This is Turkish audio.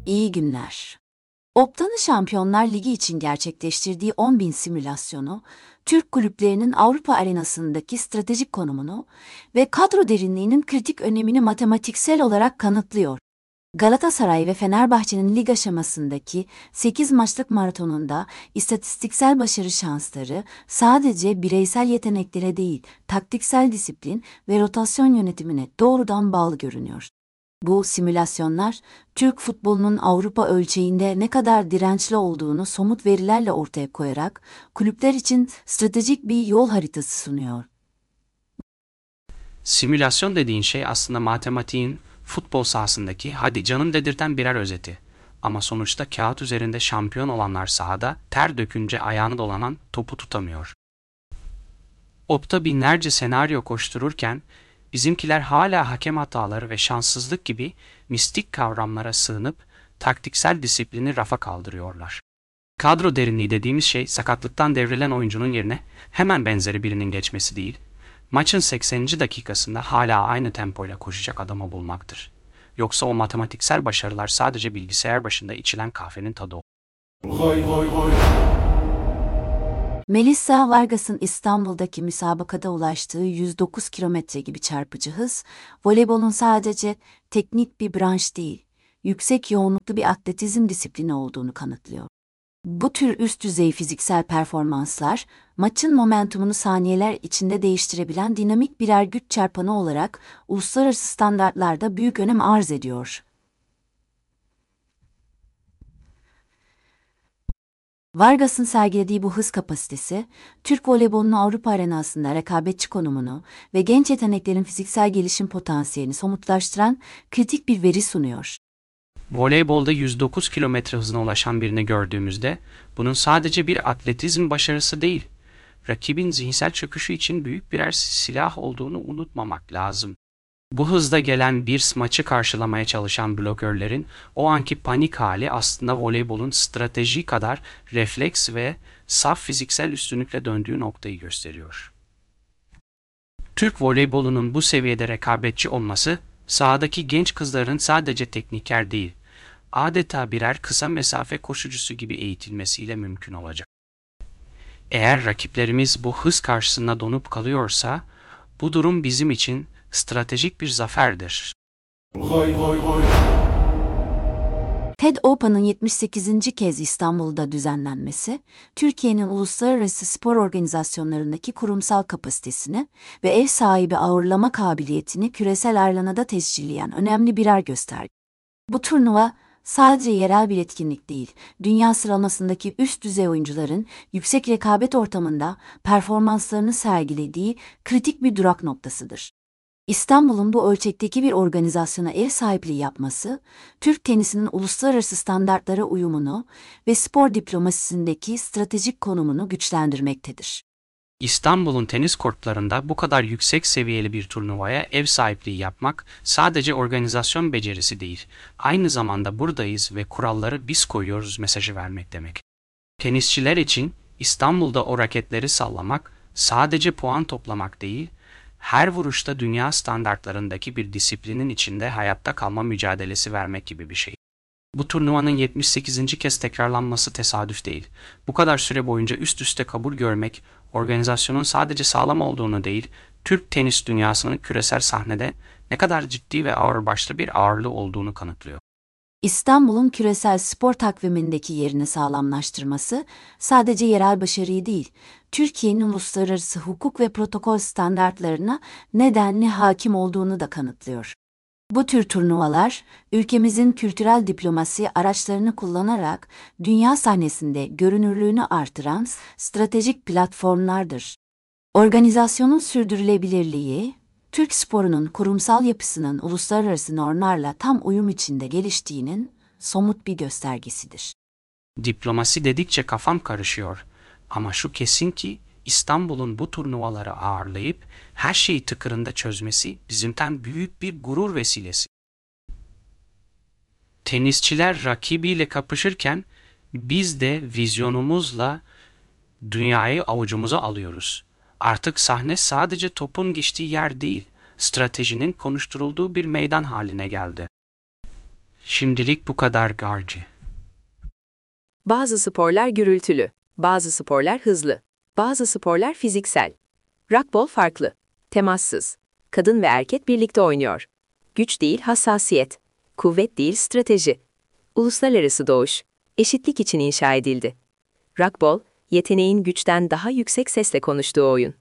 İyi günler. Opta'nın Şampiyonlar Ligi için gerçekleştirdiği 10.000 simülasyonu, Türk kulüplerinin Avrupa arenasındaki stratejik konumunu ve kadro derinliğinin kritik önemini matematiksel olarak kanıtlıyor. Galatasaray ve Fenerbahçe'nin lig aşamasındaki 8 maçlık maratonunda istatistiksel başarı şansları sadece bireysel yeteneklere değil, taktiksel disiplin ve rotasyon yönetimine doğrudan bağlı görünüyor. Bu simülasyonlar, Türk futbolunun Avrupa ölçeğinde ne kadar dirençli olduğunu somut verilerle ortaya koyarak kulüpler için stratejik bir yol haritası sunuyor. Simülasyon dediğin şey aslında matematiğin futbol sahasındaki hadi canım dedirten birer özeti. Ama sonuçta kağıt üzerinde şampiyon olanlar sahada ter dökünce ayağını dolanan topu tutamıyor. Opta binlerce senaryo koştururken bizimkiler hala hakem hataları ve şanssızlık gibi mistik kavramlara sığınıp taktiksel disiplini rafa kaldırıyorlar. Kadro derinliği dediğimiz şey sakatlıktan devrilen oyuncunun yerine hemen benzeri birinin geçmesi değil, maçın 80. dakikasında hala aynı tempoyla koşacak adamı bulmaktır. Yoksa o matematiksel başarılar sadece bilgisayar başında içilen kahvenin tadı olur. Melissa Vargas'ın İstanbul'daki müsabakada ulaştığı 109 kilometre gibi çarpıcı hız, voleybolun sadece teknik bir branş değil, yüksek yoğunluklu bir atletizm disiplini olduğunu kanıtlıyor. Bu tür üst düzey fiziksel performanslar, maçın momentumunu saniyeler içinde değiştirebilen dinamik birer güç çarpanı olarak uluslararası standartlarda büyük önem arz ediyor. Vargas'ın sergilediği bu hız kapasitesi, Türk voleybolunun Avrupa arenasında rekabetçi konumunu ve genç yeteneklerin fiziksel gelişim potansiyelini somutlaştıran kritik bir veri sunuyor. Voleybolda 109 kilometre hızına ulaşan birini gördüğümüzde bunun sadece bir atletizm başarısı değil, rakibin zihinsel çöküşü için büyük birer silah olduğunu unutmamak lazım. Bu hızda gelen bir maçı karşılamaya çalışan blokörlerin o anki panik hali aslında voleybolun strateji kadar refleks ve saf fiziksel üstünlükle döndüğü noktayı gösteriyor. Türk voleybolunun bu seviyede rekabetçi olması, sahadaki genç kızların sadece tekniker değil, adeta birer kısa mesafe koşucusu gibi eğitilmesiyle mümkün olacak. Eğer rakiplerimiz bu hız karşısında donup kalıyorsa, bu durum bizim için stratejik bir zaferdir. TED Open'ın 78. kez İstanbul'da düzenlenmesi, Türkiye'nin uluslararası spor organizasyonlarındaki kurumsal kapasitesini ve ev sahibi ağırlama kabiliyetini küresel arenada tescilleyen önemli birer gösterge. Bu turnuva sadece yerel bir etkinlik değil, dünya sıralamasındaki üst düzey oyuncuların yüksek rekabet ortamında performanslarını sergilediği kritik bir durak noktasıdır. İstanbul'un bu ölçekteki bir organizasyona ev sahipliği yapması, Türk tenisinin uluslararası standartlara uyumunu ve spor diplomasisindeki stratejik konumunu güçlendirmektedir. İstanbul'un tenis kortlarında bu kadar yüksek seviyeli bir turnuvaya ev sahipliği yapmak sadece organizasyon becerisi değil, aynı zamanda buradayız ve kuralları biz koyuyoruz mesajı vermek demek. Tenisçiler için İstanbul'da o raketleri sallamak sadece puan toplamak değil, her vuruşta dünya standartlarındaki bir disiplinin içinde hayatta kalma mücadelesi vermek gibi bir şey. Bu turnuvanın 78. kez tekrarlanması tesadüf değil. Bu kadar süre boyunca üst üste kabul görmek, organizasyonun sadece sağlam olduğunu değil, Türk tenis dünyasının küresel sahnede ne kadar ciddi ve ağırbaşlı bir ağırlığı olduğunu kanıtlıyor. İstanbul'un küresel spor takvimindeki yerini sağlamlaştırması sadece yerel başarıyı değil, Türkiye'nin uluslararası hukuk ve protokol standartlarına nedenli hakim olduğunu da kanıtlıyor. Bu tür turnuvalar, ülkemizin kültürel diplomasi araçlarını kullanarak dünya sahnesinde görünürlüğünü artıran stratejik platformlardır. Organizasyonun sürdürülebilirliği, Türk sporunun kurumsal yapısının uluslararası normlarla tam uyum içinde geliştiğinin somut bir göstergesidir. Diplomasi dedikçe kafam karışıyor ama şu kesin ki İstanbul'un bu turnuvaları ağırlayıp her şeyi tıkırında çözmesi bizimten büyük bir gurur vesilesi. Tenisçiler rakibiyle kapışırken biz de vizyonumuzla dünyayı avucumuza alıyoruz. Artık sahne sadece topun geçtiği yer değil, stratejinin konuşturulduğu bir meydan haline geldi. Şimdilik bu kadar Garci. Bazı sporlar gürültülü, bazı sporlar hızlı, bazı sporlar fiziksel. Rugby farklı, temassız. Kadın ve erkek birlikte oynuyor. Güç değil hassasiyet, kuvvet değil strateji. Uluslararası doğuş, eşitlik için inşa edildi. Rugby, yeteneğin güçten daha yüksek sesle konuştuğu oyun.